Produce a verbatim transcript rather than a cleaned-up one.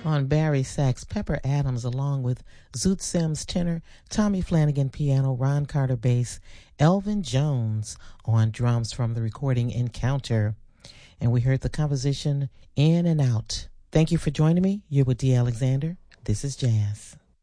On Barry sax, Pepper Adams along with Zoot Sims tenor, Tommy Flanagan piano, Ron Carter bass, Elvin Jones on drums from the recording Encounter. And we heard the composition In and Out. Thank you for joining me. You're with Dee Alexander. This is Jazz.